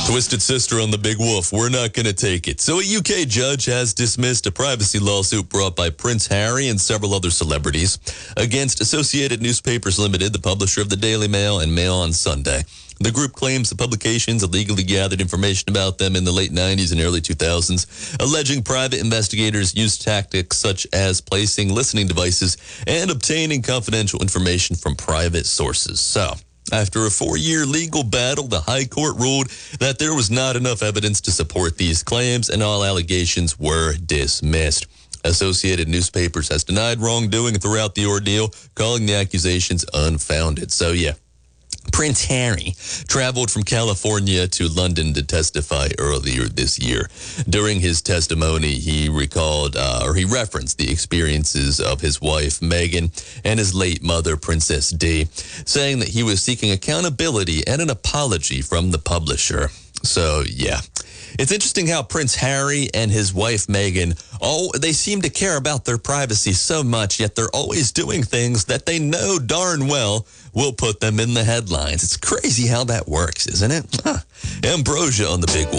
Twisted Sister on the Big Wolf. We're not going to take it. So a UK judge has dismissed a privacy lawsuit brought by Prince Harry and several other celebrities against Associated Newspapers Limited, the publisher of the Daily Mail and Mail on Sunday. The group claims the publications illegally gathered information about them in the late 90s and early 2000s, alleging private investigators used tactics such as placing listening devices and obtaining confidential information from private sources. So, after a 4-year legal battle, the High Court ruled that there was not enough evidence to support these claims, and all allegations were dismissed. Associated Newspapers has denied wrongdoing throughout the ordeal, calling the accusations unfounded. So, yeah. Prince Harry traveled from California to London to testify earlier this year. During his testimony, he referenced the experiences of his wife, Meghan, and his late mother, Princess Di, saying that he was seeking accountability and an apology from the publisher. So, yeah. It's interesting how Prince Harry and his wife, Meghan, they seem to care about their privacy so much, yet they're always doing things that they know darn well will put them in the headlines. It's crazy how that works, isn't it? Ambrosia on the Big Wolf.